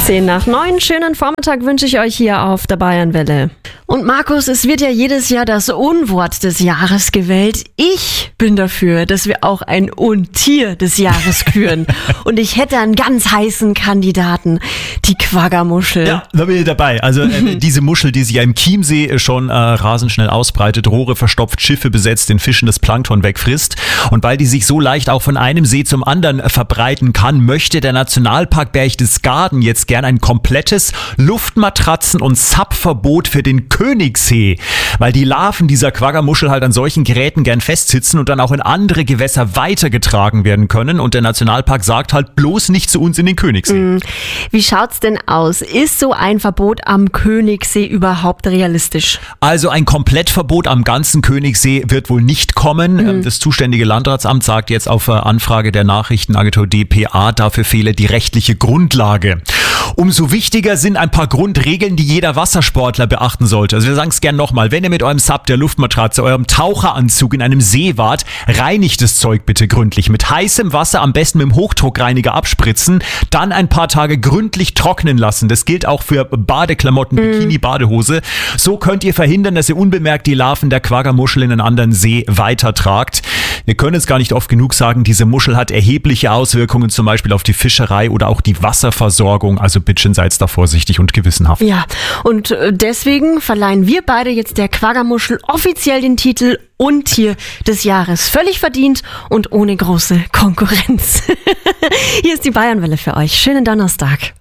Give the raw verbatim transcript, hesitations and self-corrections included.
Zehn nach neun, schönen Vormittag wünsche ich euch hier auf der Bayernwelle. Und Markus, es wird ja jedes Jahr das Unwort des Jahres gewählt. Ich bin dafür, dass wir auch ein Untier des Jahres küren. Und ich hätte einen ganz heißen Kandidaten, die Quagga-Muschel. Ja, da bin ich dabei. Also äh, diese Muschel, die sich ja im Chiemsee schon äh, rasend schnell ausbreitet, Rohre verstopft, Schiffe besetzt, den Fischen das Plankton wegfrisst. Und weil die sich so leicht auch von einem See zum anderen äh, verbreiten kann, möchte der Nationalpark Berchtesgaden jetzt gern ein komplettes Luftmatratzen- und S A P-Verbot für den Königssee, weil die Larven dieser Quagga-Muschel halt an solchen Geräten gern festsitzen und dann auch in andere Gewässer weitergetragen werden können. Und der Nationalpark sagt halt bloß nicht zu uns in den Königssee. Wie schaut's denn aus? Ist so ein Verbot am Königssee überhaupt realistisch? Also ein Komplettverbot am ganzen Königssee wird wohl nicht kommen. Mhm. Das zuständige Landratsamt sagt jetzt auf Anfrage der Nachrichtenagentur D P A, dafür fehle die rechtliche Grundlage. Umso wichtiger sind ein paar Grundregeln, die jeder Wassersportler beachten sollte. Also wir sagen es gern nochmal, wenn ihr mit eurem S A P, der Luftmatratze, eurem Taucheranzug in einem See wart, reinigt das Zeug bitte gründlich. Mit heißem Wasser, am besten mit dem Hochdruckreiniger abspritzen, dann ein paar Tage gründlich trocknen lassen. Das gilt auch für Badeklamotten, Bikini, Badehose. So könnt ihr verhindern, dass ihr unbemerkt die Larven der Quagga-Muschel in einen anderen See weitertragt. Wir können es gar nicht oft genug sagen, diese Muschel hat erhebliche Auswirkungen, zum Beispiel auf die Fischerei oder auch die Wasserversorgung. Also bitte seid da vorsichtig und gewissenhaft. Ja, und deswegen verleihen wir beide jetzt der Quagga-Muschel offiziell den Titel Untier des Jahres. Völlig verdient und ohne große Konkurrenz. Hier ist die Bayernwelle für euch. Schönen Donnerstag.